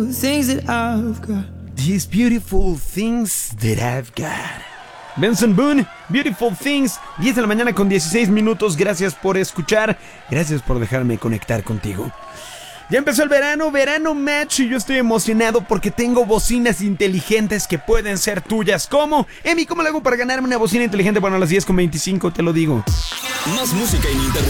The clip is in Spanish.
Things that I've got. These beautiful things that I've got. Benson Boone, Beautiful Things, 10 de la mañana con 16 minutos. Gracias por escuchar, gracias por dejarme conectar contigo. Ya empezó el verano match, y yo estoy emocionado porque tengo bocinas inteligentes que pueden ser tuyas. ¿Cómo? Emi, ¿cómo le hago para ganarme una bocina inteligente? Bueno, a las 10:25 te lo digo. Más música ininterrumpida.